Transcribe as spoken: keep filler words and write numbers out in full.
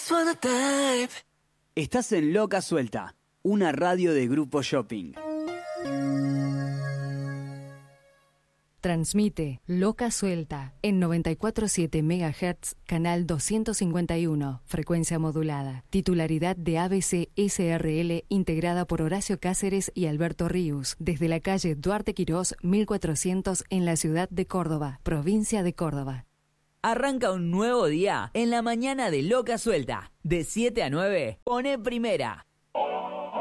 just wanna dive. Estás en Loca Suelta, una radio de Grupo Shopping. Transmite Loca Suelta en noventa y cuatro punto siete megahertz, canal doscientos cincuenta y uno, frecuencia modulada. Titularidad de A B C S R L, integrada por Horacio Cáceres y Alberto Ríos, desde la calle Duarte Quirós, mil cuatrocientos, en la ciudad de Córdoba, provincia de Córdoba. Arranca un nuevo día en la mañana de Loca Suelta. De siete a nueve, poné primera.